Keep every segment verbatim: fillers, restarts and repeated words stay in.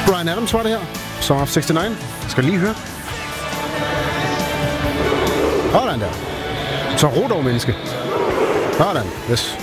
Bryan Adams var det her. Song of seksogtres. Jeg skal lige høre. Sådan der. Så ro dog, menneske. Sådan. Yes.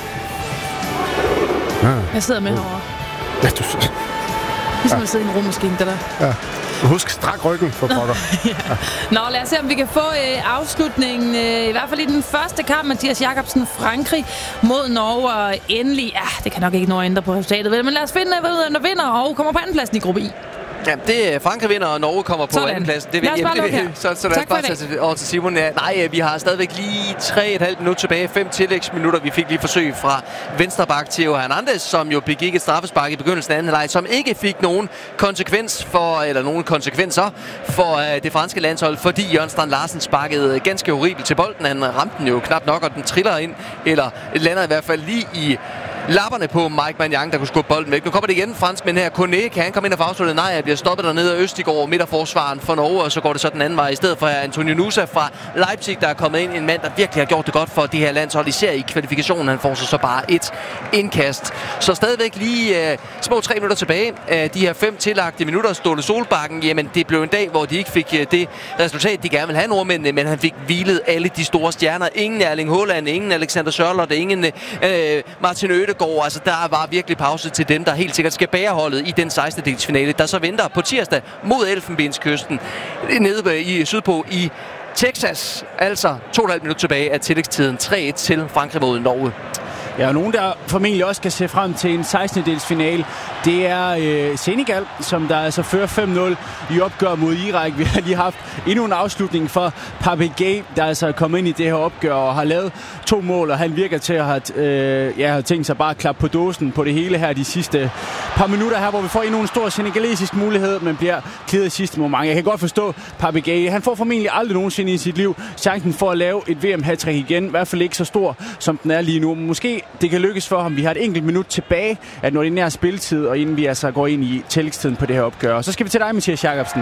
Ja. Jeg sidder med herovre. Ja, du... Ligesom ja. At sidde i en rummaskine, det der. Ja. Husk strak ryggen for pokker. Ja. Nå, lad os se, om vi kan få øh, afslutningen. Øh, I hvert fald i den første kamp, Mathias Jakobsen, Frankrig mod Norge. Og endelig, ja, det kan nok ikke nå at ændre på resultatet, vel? Men lad os finde, hvem der vinder og kommer på andenpladsen i gruppe I. Ja, det er Frankrig vinder, og Norge kommer på Sådan. andenpladsen. Det lad os bare lukke her. Så, så lad os bare tage over til Simon. Ja, nej, vi har stadigvæk lige tre og et halvt minut tilbage. Fem tillægsminutter. Vi fik lige forsøg fra venstreback Theo Hernandez, som jo begik et straffespark i begyndelsen af anden halvleg, som ikke fik nogen konsekvens for, eller nogen konsekvenser for uh, det franske landshold, fordi Jørgen Strand Larsen sparkede ganske horribelt til bolden. Han ramte den jo knap nok, og den triller ind, eller lander i hvert fald lige i lapperne på Mike Maignan, der kunne skubbe bolden væk. Nu kommer det igen, franskmænd her. Kone, kan han komme ind og få afsluttet? Nej, jeg bliver stoppet dernede af Østigård, midterforsvaren for Norge, og så går det så den anden vej. I stedet for Antonio Nusa fra Leipzig, der er kommet ind. En mand, der virkelig har gjort det godt for det her landshold, især i kvalifikationen. Han får så, så bare et indkast. Så stadigvæk lige uh, små tre minutter tilbage af de her fem tillagte minutter. Ståle Solbakken, jamen det blev en dag, hvor de ikke fik uh, det resultat, de gerne ville have, nordmændene, men han fik hvilet alle de store stjerner. Ingen Erling Haaland, ingen Alexander Sørloth, ingen uh, Martin Ødegaard. Altså, der var virkelig pause til dem, der helt sikkert skal bære holdet i den sekstende delsfinale, der så venter på tirsdag mod Elfenbenskysten nede i sydpå i Texas. Altså to og et halvt minut tilbage af tillægstiden. tre et til Frankrig mod Norge. Ja, og nogen, der formentlig også skal se frem til en sekstende delsfinale, det er øh, Senegal, som der altså fører fem nul i opgør mod Irak. Vi har lige haft endnu en afslutning for Pape Gueye, der altså er kommet ind i det her opgør og har lavet to mål, og han virker til at have, øh, ja, have tænkt sig bare at klappe på dåsen på det hele her de sidste par minutter her, hvor vi får endnu en stor senegalesisk mulighed, men bliver klædet i sidste moment. Jeg kan godt forstå Pape Gueye. Han får formentlig aldrig nogensinde i sit liv chancen for at lave et V M-hattrick igen. I hvert fald ikke så stor, som den er lige nu. Måske det kan lykkes for ham. Vi har et enkelt minut tilbage af den ordinære spilletid, og inden vi altså går ind i tillægstiden på det her opgør. Og så skal vi til dig, Mathias Jakobsen.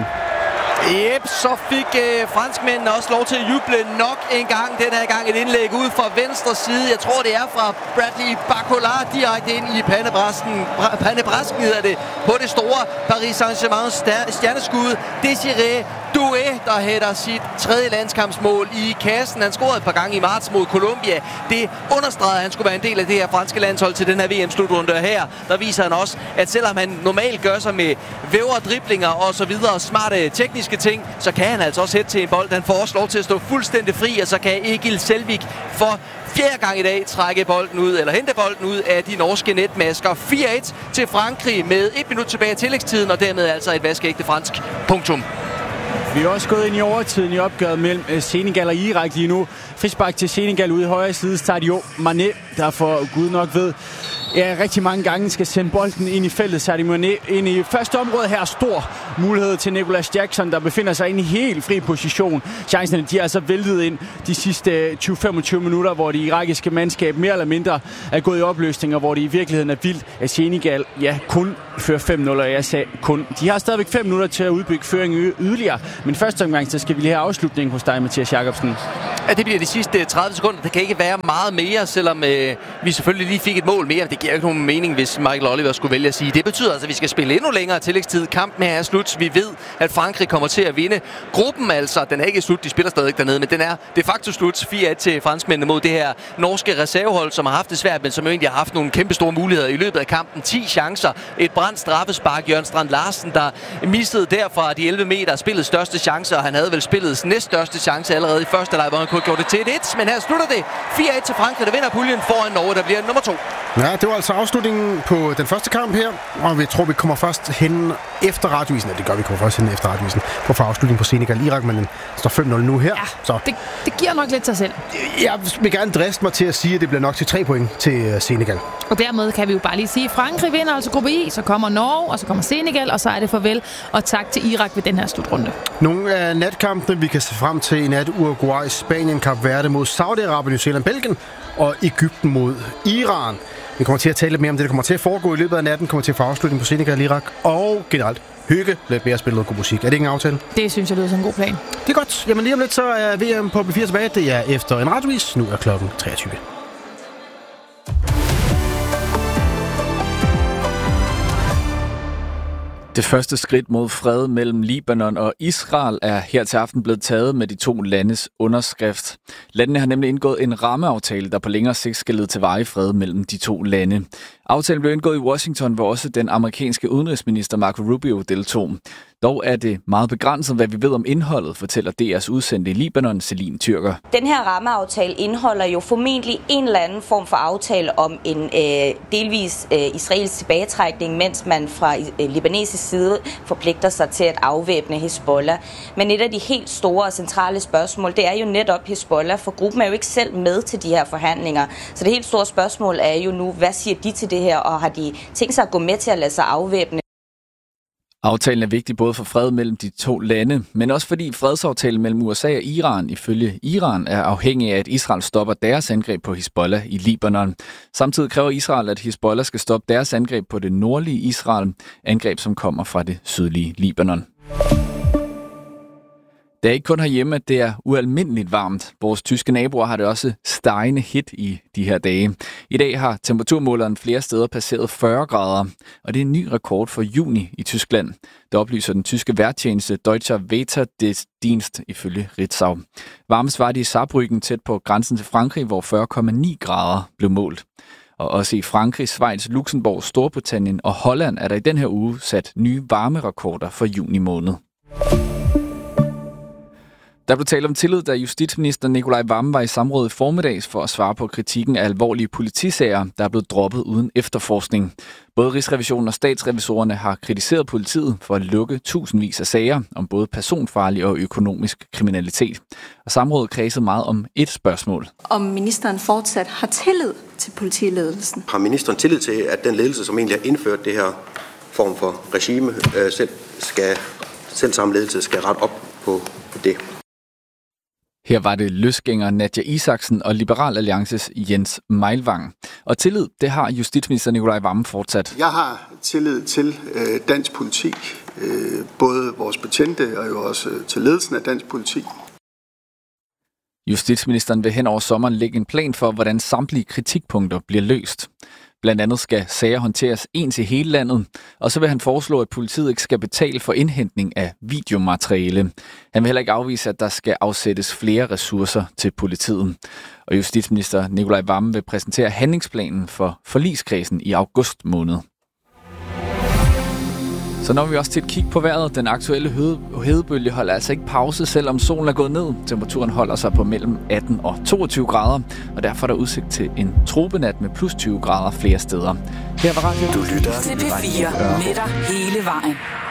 Yep, så fik øh, franskmændene også lov til at juble nok en gang. Den her gang et indlæg ud fra venstre side. Jeg tror, det er fra Bradley Barcola direkte ind i pandebrasken. Pandebrasken hedder det på det store Paris Saint-Germain stjerneskud. Désiré Doué, der hætter sit tredje landskampsmål i kassen. Han scorede et par gange i marts mod Colombia. Det understregede, at han skulle være en del af det her franske landshold til den her V M-slutrunde her. Der viser han også, at selvom han normalt gør sig med vævre, driblinger og så videre, smarte tekniske ting, så kan han altså også hætte til en bold. Han får også lov til at stå fuldstændig fri, og så kan Egil Selvik for fjerde gang i dag trække bolden ud, eller hente bolden ud af de norske netmasker. fire et til Frankrig med et minut tilbage af tillægstiden, og dermed altså et vaskeægte fransk punktum. Vi er også gået ind i overtiden i opgøret mellem Senegal og Irak lige nu. Frispark til Senegal ude i højre side. Sadio Mané, der for Gud nok ved, ja, rigtig mange gange skal sende bolden ind i feltet. Sadio Mané ind i første område her. Stor mulighed til Nicolas Jackson, der befinder sig inde i helt fri position. Chancerne, de er altså væltet ind de sidste tyve til femogtyve minutter, hvor det irakiske mandskab mere eller mindre er gået i opløsning, og hvor det i virkeligheden er vildt, at Senegal, ja, kun fører fem nul, og jeg sagde kun. De har stadigvæk fem minutter til at udbygge føringen yderligere, men første omgang, så skal vi lige have afslutningen hos dig, Mathias Jakobsen. Ja, det bliver de sidste tredive sekunder. Det kan ikke være meget mere, selvom øh, vi selvfølgelig lige fik et mål mere. Det giver ikke nogen mening, hvis Michael Oliver skulle vælge at sige. Det betyder altså, at vi skal spille endnu længere tillægstid. Kampen her er slut. Vi ved, at Frankrig kommer til at vinde. Gruppen altså, den er ikke slut. De spiller stadig dernede, men den er de facto slut. fire et til franskmændene mod det her norske reservehold, som har haft det svært, men som jo egentlig har haft nogle kæmpe store muligheder i løbet af kampen. ti chancer. Et brændt straffespark. Jørgen Strand Larsen, der missede derfra de elleve meter, spillets største chance, og han havde vel spillets næststørste chance allerede i første leg, hvor han kunne have gjort det til et et. Men her slutter det. fire et til Frankrig, der vinder puljen foran Norge, der bliver nummer to. Ja, det var altså afslutningen på den første kamp her, og vi tror, vi kommer først hen efter radiovisen. Ja, det gør vi, kommer først hen efter radiovisen på for afslutningen på Senegal-Irak, men den står fem nul nu her. Ja, så det, det giver nok lidt sig selv. Jeg vil gerne driste mig til at sige, at det bliver nok til tre point til Senegal. Og dermed kan vi jo bare lige sige, at Frankrig vinder altså gruppe I, så kommer Norge, og så kommer Senegal, og så er det farvel og tak til Irak ved den her slutrunde. Nogle af natkampene, vi kan se frem til i nat: Uruguay, Spanien, Kap Verde mod Saudi-Arabien, New Zealand, Belgien og Egypten mod Iran. Vi kommer til at tale lidt mere om det, der kommer til at foregå i løbet af natten, kommer til at få afslutning på Senegal, Irak og generelt hygge lidt mere at spille noget god musik. Er det ikke en aftale? Det synes jeg lyder som en god plan. Det er godt. Jamen lige om lidt, så er V M på B fire tilbage. Det er efter en radiovis. Nu er klokken treogtyve. Det første skridt mod fred mellem Libanon og Israel er her til aften blevet taget med de to landes underskrift. Landene har nemlig indgået en rammeaftale, der på længere sigt skal lede til varig fred mellem de to lande. Aftalen blev indgået i Washington, hvor også den amerikanske udenrigsminister Marco Rubio deltog. Dog er det meget begrænset, hvad vi ved om indholdet, fortæller D R's udsendte i Libanon, Celine Tyrker. Den her rammeaftale indeholder jo formentlig en eller anden form for aftale om en øh, delvis øh, israelsk tilbagetrækning, mens man fra øh, libanesisk side forpligter sig til at afvæbne Hezbollah. Men et af de helt store og centrale spørgsmål, det er jo netop Hezbollah, for gruppen er jo ikke selv med til de her forhandlinger. Så det helt store spørgsmål er jo nu, hvad siger de til det her, og har de tænkt sig at gå med til at lade sig afvæbne? Aftalen er vigtig både for fred mellem de to lande, men også fordi fredsaftalen mellem U S A og Iran ifølge Iran er afhængig af, at Israel stopper deres angreb på Hezbollah i Libanon. Samtidig kræver Israel, at Hezbollah skal stoppe deres angreb på det nordlige Israel, angreb som kommer fra det sydlige Libanon. Det er ikke kun herhjemme, at det er ualmindeligt varmt. Vores tyske naboer har det også stegende hit i de her dage. I dag har temperaturmåleren flere steder passeret fyrre grader, og det er en ny rekord for juni i Tyskland. Det oplyser den tyske vejrtjeneste Deutscher Wetterdienst ifølge Ritzau. Varmest var det i Saarbrücken tæt på grænsen til Frankrig, hvor fyrre komma ni grader blev målt. Og også i Frankrig, Schweiz, Luxembourg, Storbritannien og Holland er der i den her uge sat nye varmerekorder for juni måned. Der blev talt om tillid, da justitsminister Nicolai Wammen var i samråd i formiddags for at svare på kritikken af alvorlige politisager, der er blevet droppet uden efterforskning. Både Rigsrevisionen og statsrevisorerne har kritiseret politiet for at lukke tusindvis af sager om både personfarlig og økonomisk kriminalitet. Og samrådet kredsede meget om et spørgsmål. Om ministeren fortsat har tillid til politiledelsen? Har ministeren tillid til, at den ledelse, som egentlig har indført det her form for regime, selv, skal, selv samme ledelse skal rette op på, på det? Her var det løsgænger Nadja Isaksen og Liberal Alliances Jens Meilvang. Og tillid, det har justitsminister Nicolai Wammen fortsat. Jeg har tillid til øh, dansk politi, øh, både vores betjente og jo også øh, til ledelsen af dansk politi. Justitsministeren vil hen over sommeren lægge en plan for, hvordan samtlige kritikpunkter bliver løst. Blandt andet skal sager håndteres ens i hele landet, og så vil han foreslå, at politiet ikke skal betale for indhentning af videomateriale. Han vil heller ikke afvise, at der skal afsættes flere ressourcer til politiet. Og justitsminister Nicolai Wammen vil præsentere handlingsplanen for forligskredsen i august måned. Så når vi også til et kig på vejret. Den aktuelle hedebølge holder altså ikke pause, selvom solen er gået ned. Temperaturen holder sig på mellem atten og toogtyve grader, og derfor er der udsigt til en tropenat med plus tyve grader flere steder. Her var Radio. Du lytter til P fire med dig hele vejen.